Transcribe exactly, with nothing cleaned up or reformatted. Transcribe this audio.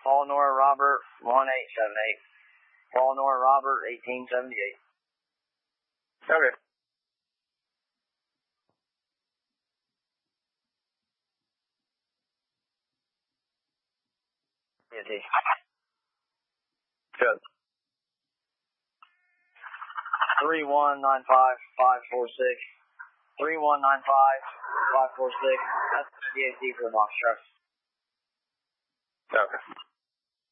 Paul Nora Robert, one eight seven eight. Paul Nora Robert, eighteen seventy-eight. Okay. Yes, yes. Good. three one nine five five four six. three one nine five five four six. That's the D A C for the box truck. Okay.